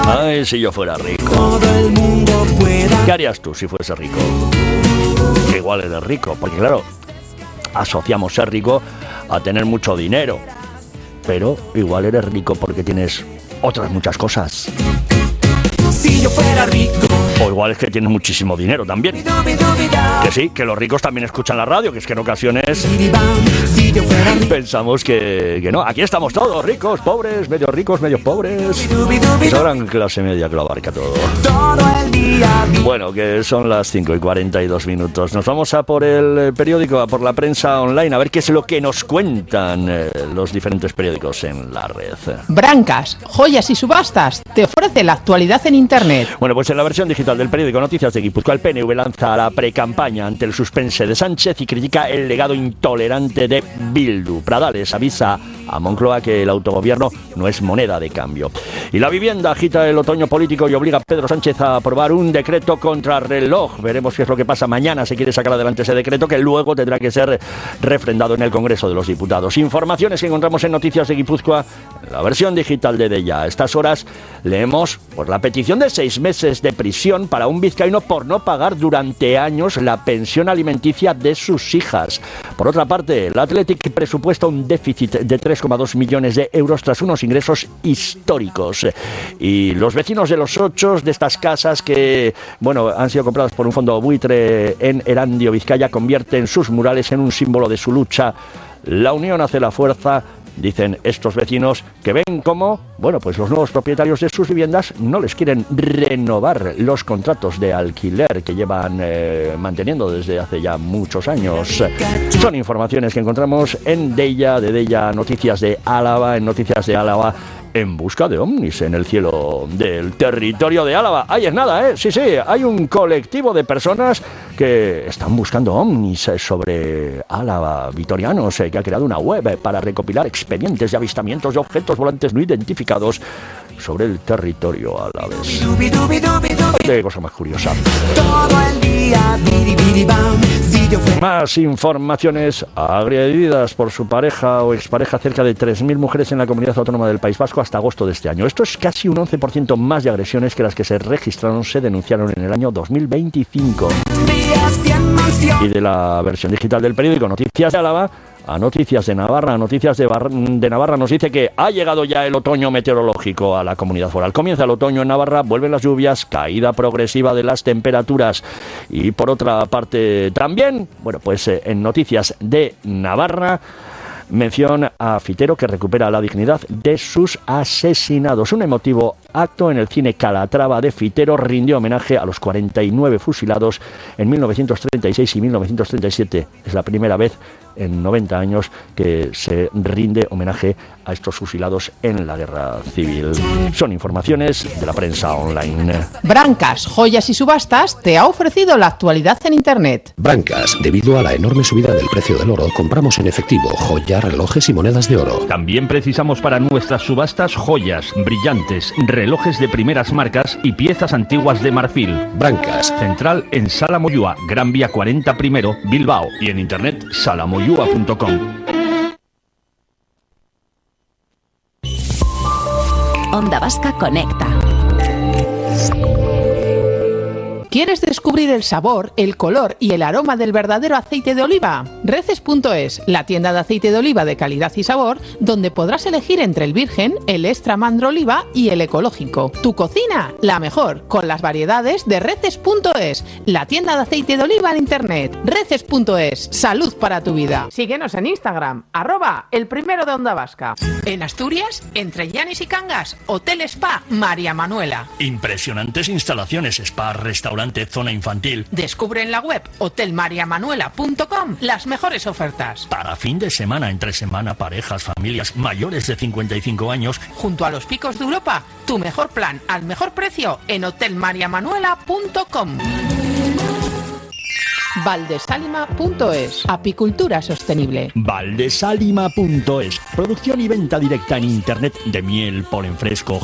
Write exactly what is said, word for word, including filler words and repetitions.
Ay, si yo fuera rico. ¿Qué harías tú si fuese rico? Que igual eres rico, porque claro, asociamos ser rico a tener mucho dinero, pero igual eres rico porque tienes otras muchas cosas. Si yo fuera rico. O igual es que tienes muchísimo dinero también. Que sí, que los ricos también escuchan la radio, que es que en ocasiones pensamos que, que no. Aquí estamos todos, ricos, pobres, medio ricos, medio pobres. Esa gran clase media que lo abarca todo. Bueno, que son las cinco y cuarenta y dos minutos. Nos vamos a por el periódico, a por la prensa online, a ver qué es lo que nos cuentan eh, los diferentes periódicos en la red. Brancas, joyas y subastas te ofrece la actualidad en Internet. Bueno, pues en la versión digital del periódico Noticias de Guipúzcoa, el P N V lanza la precampaña ante el suspense de Sánchez y critica el legado intolerante de Bildu. Pradales avisa a Moncloa que el autogobierno no es moneda de cambio. Y la vivienda agita el otoño político y obliga a Pedro Sánchez a aprobar un decreto contrarreloj. Veremos qué es lo que pasa mañana. Se quiere sacar adelante ese decreto que luego tendrá que ser refrendado en el Congreso de los Diputados. Informaciones que encontramos en Noticias de Guipúzcoa, en la versión digital de Deia. A estas horas leemos por la petición de seis meses de prisión para un vizcaíno por no pagar durante años la pensión alimenticia de sus hijas. Por otra parte, el Athletic presupuesta un déficit de tres coma dos millones de euros tras unos ingresos históricos. Y los vecinos de los ochos de estas casas que, bueno, han sido compradas por un fondo buitre en Erandio, Vizcaya, convierten sus murales en un símbolo de su lucha. La unión hace la fuerza, dicen estos vecinos, que ven cómo, bueno, pues los nuevos propietarios de sus viviendas no les quieren renovar los contratos de alquiler que llevan eh, manteniendo desde hace ya muchos años. Son informaciones que encontramos en Deia, de Deia Noticias de Álava, en Noticias de Álava, en busca de ovnis en el cielo del territorio de Álava. Ahí es nada, ¿eh? Sí, sí, hay un colectivo de personas que están buscando ovnis sobre Álava, vitorianos, eh, que ha creado una web eh, para recopilar expedientes de avistamientos de objetos volantes no identificados sobre el territorio alavés. Qué cosa más curiosa. Más informaciones. Agredidas por su pareja o expareja cerca de tres mil mujeres en la comunidad autónoma del País Vasco hasta agosto de este año. Esto es casi un once por ciento más de agresiones que las que se registraron, se denunciaron en el año dos mil veinticinco. Y de la versión digital del periódico Noticias de Álava a Noticias de Navarra, Noticias de, Bar- de Navarra nos dice que ha llegado ya el otoño meteorológico a la comunidad foral. Comienza el otoño en Navarra, vuelven las lluvias, caída progresiva de las temperaturas. Y por otra parte también, bueno, pues eh, en Noticias de Navarra, mención a Fitero, que recupera la dignidad de sus asesinados. Un emotivo acto en el cine Calatrava de Fitero rindió homenaje a los cuarenta y nueve fusilados en mil novecientos treinta y seis y mil novecientos treinta y siete. Es la primera vez en noventa años que se rinde homenaje a estos fusilados en la guerra civil. Son informaciones de la prensa online. Brancas, joyas y subastas te ha ofrecido la actualidad en Internet. Brancas, debido a la enorme subida del precio del oro, compramos en efectivo joyas, relojes y monedas de oro. También precisamos para nuestras subastas joyas, brillantes, relojes de primeras marcas y piezas antiguas de marfil. Brancas. Central en Sala Moyúa, Gran Vía cuarenta primero, Bilbao. Y en internet salamoyua punto com. Onda Vasca Conecta. ¿Quieres descubrir el sabor, el color y el aroma del verdadero aceite de oliva? Reces punto es, la tienda de aceite de oliva de calidad y sabor, donde podrás elegir entre el virgen, el extra mandro oliva y el ecológico. Tu cocina, la mejor, con las variedades de Reces punto es, la tienda de aceite de oliva en Internet. Reces punto es, salud para tu vida. Síguenos en Instagram, arroba el primero de Onda Vasca. En Asturias, entre Llanes y Cangas, Hotel Spa María Manuela. Impresionantes instalaciones, spa, restaurante, zona infantil. Descubre en la web hotel maria manuela punto com las mejores ofertas. Para fin de semana, entre semana, parejas, familias mayores de cincuenta y cinco años. Junto a los picos de Europa, tu mejor plan al mejor precio en hotel maria manuela punto com. Valdesalima punto es, apicultura sostenible. Valdesalima punto es, producción y venta directa en internet de miel, polen fresco,